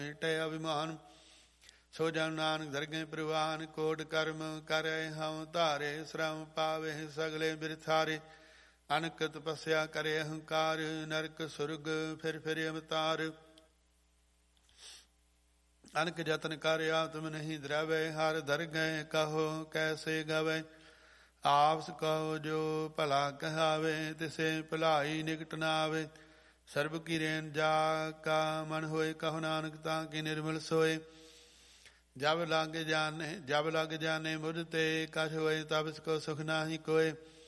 ਟੈ ਅਭਿਮਾਨ। ਸੋ ਜਨ ਨਾਨਕ ਦਰਗਹਿ ਪ੍ਰਵਾਨ। ਕੋਟ ਕਰਮ ਕਰੇ ਹਮ ਧਾਰੇ। ਸ਼ਰਮ ਪਾਵੇ ਸਗਲੇ ਬਿਰਥਾਰੇ। ਅਨਕ ਤਪੱਸਿਆ ਕਰੇ ਅਹੰਕਾਰ। ਨਰਕ ਸੁਰਗ ਫਿਰ ਫਿਰ ਅਵਤਾਰ। ਅਨਕ ਯਤਨ ਕਰ ਆਤਮ ਨਹੀਂ ਦਰਵੈ। ਹਰ ਦਰਗਹਿ ਕਹੋ ਕੈਸੇ ਗਵੈ। ਆਪਸ ਕਹੋ ਜੋ ਭਲਾ ਕਹਾਵੇ। ਤਿਸੇ ਭਲਾਈ ਨਿਕਟ ਨਾ ਆਵੇ। ਸਰਬ ਕੀ ਰੇਨ ਜਾ ਕਾ ਮਨ ਹੋਏ। ਕਹੋ ਨਾਨਕ ਤਾਂ ਕਿ ਨਿਰਮਲ ਸੋਏ। ਜਬ ਲੱਗ ਜਾਣੇ ਮੁਝ ਤੇ ਕਛ ਹੋਏ। ਤਬ ਇਸ ਕੋ ਸੁਖ ਨਾਹੀ ਕੋਏ।